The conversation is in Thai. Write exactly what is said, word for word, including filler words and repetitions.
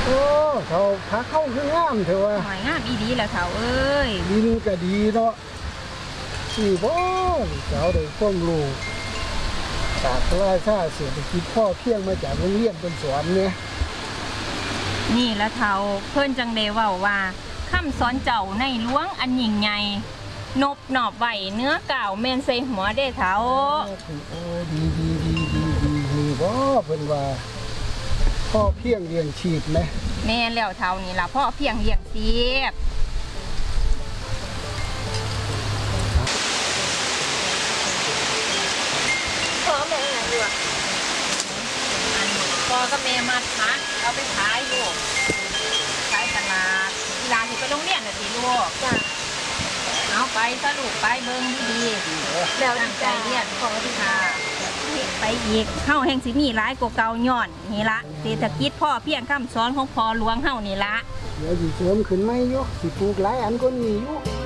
โอ้เขาขาเข้าคืองามเถอะวะหอยงามอีดีแล้วเถาเอ้ยดินก็ดีเนาะสี่บ่เจ้าได้ความรู้จากราชาเศรษฐกิจพ่อเพียงมาจากโรงเรียนเป็นสอนเนี่ยนี่ละเถาเพิ่นจังได้เว้าว่าคำสอนเจ้าในหลวงอันยิ่งใหญ่นบหนอบไหวเนื้อก่าวแม่นใส่หัวได้เถาโอ้ดีดีดีดีดีดีบ่เพิ่นว่าพ่อเพียงเลี้ยงชีพไหมแม่แล้วเถานี่ล่ะพ่อเพียงเลี้ยงชีพพ่อแม่อยู่อ่ะพ่อกับแม่มัดพักเอาไปขายอยู่ขายตลาดเวลาที่ไปโรงเรียนน่ะสิลูกจ้ะเอาไปสรุปไปเบิ่งดีๆแล้วตั้งใจเรียนขอที่ค่ะไปอีกเฮาแห่งสิมีหลายกว่าเก่าย้อนนี่ละเศรษฐกิจพ่อเพียงคำสอนของพ่อหลวงเฮานี่ละเดี๋ยวสิเสริมขึ้นไหมอยู่สิปลูกหลายอันก็มีอยู่